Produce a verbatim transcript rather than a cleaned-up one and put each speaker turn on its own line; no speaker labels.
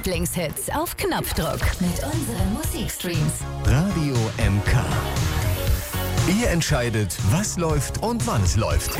Lieblingshits auf Knopfdruck mit unseren Musikstreams.
Radio M K. Ihr entscheidet, was läuft und wann es läuft.